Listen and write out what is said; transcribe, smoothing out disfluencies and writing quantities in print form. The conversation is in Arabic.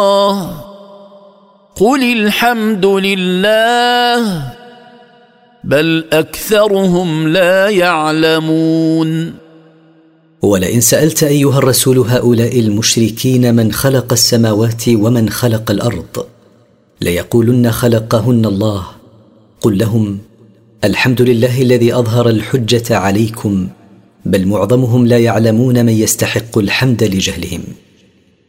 قل الحمد لله بل أكثرهم لا يعلمون. ولئن سألت أيها الرسول هؤلاء المشركين من خلق السماوات ومن خلق الأرض ليقولن خلقهن الله. قل لهم الحمد لله الذي أظهر الحجة عليكم بل معظمهم لا يعلمون من يستحق الحمد لجهلهم.